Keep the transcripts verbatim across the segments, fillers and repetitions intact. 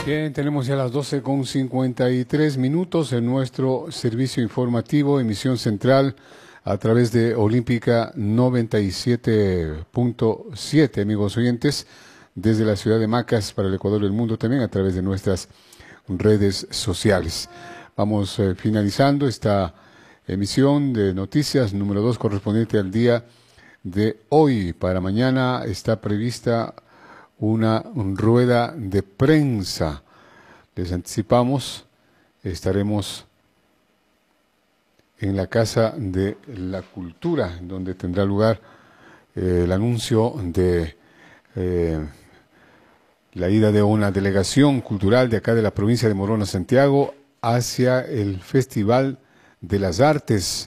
Bien, tenemos ya las doce con cincuenta y tres minutos en nuestro servicio informativo, emisión central a través de Olímpica noventa y siete punto siete, amigos oyentes, desde la ciudad de Macas para el Ecuador y el mundo, también a través de nuestras redes sociales. Vamos eh, finalizando esta emisión de noticias número dos correspondiente al día de hoy. Para mañana está prevista una rueda de prensa. Les anticipamos, estaremos en la Casa de la Cultura, donde tendrá lugar eh, el anuncio de eh, la ida de una delegación cultural de acá de la provincia de Morona, Santiago, hacia el Festival de las Artes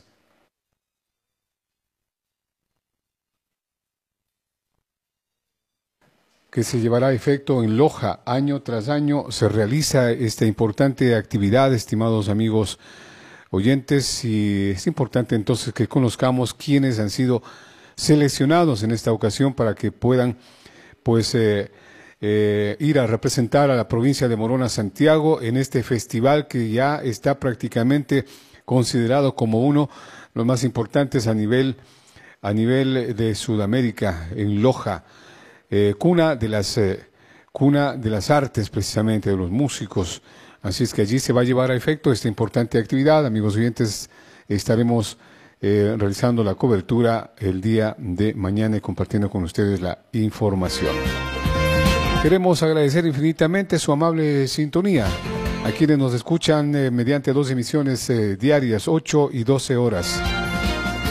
que se llevará a efecto en Loja. Año tras año se realiza esta importante actividad, estimados amigos oyentes, y es importante entonces que conozcamos quiénes han sido seleccionados en esta ocasión para que puedan pues eh, eh, ir a representar a la provincia de Morona, Santiago, en este festival que ya está prácticamente considerado como uno de los más importantes a nivel, a nivel de Sudamérica, en Loja. Eh, cuna de las eh, cuna de las artes, precisamente de los músicos. Así es que allí se va a llevar a efecto esta importante actividad. Amigos oyentes, estaremos eh, realizando la cobertura el día de mañana y compartiendo con ustedes la información. Queremos agradecer infinitamente su amable sintonía a quienes nos escuchan eh, mediante dos emisiones eh, diarias, ocho y doce horas.